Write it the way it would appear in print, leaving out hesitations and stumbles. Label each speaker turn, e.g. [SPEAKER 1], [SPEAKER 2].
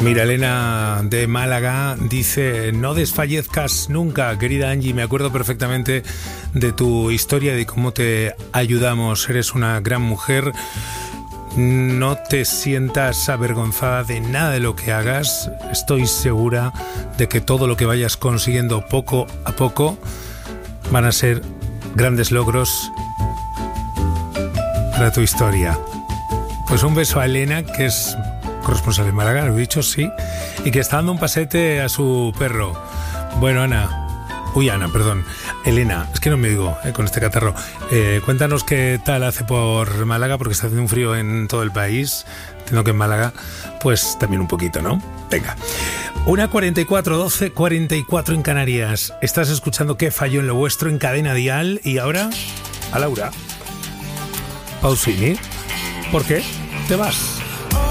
[SPEAKER 1] Mira, Elena de Málaga dice: no desfallezcas nunca, querida Angie, me acuerdo perfectamente de tu historia, de cómo te ayudamos, eres una gran mujer, no te sientas avergonzada de nada de lo que hagas, estoy segura de que todo lo que vayas consiguiendo poco a poco van a ser grandes logros para tu historia. Pues un beso a Elena, que es corresponsal en Málaga, lo he dicho, sí, y que está dando un pasete a su perro. Bueno, Elena, es que no me digo con este catarro. Cuéntanos qué tal hace por Málaga, porque está haciendo un frío en todo el país. Entiendo que en Málaga, pues también un poquito, ¿no? Venga. 1:44, 12:44 en Canarias. Estás escuchando Qué falló en lo vuestro en Cadena Dial. Y ahora, a Laura Pausini. ¿Por qué te vas?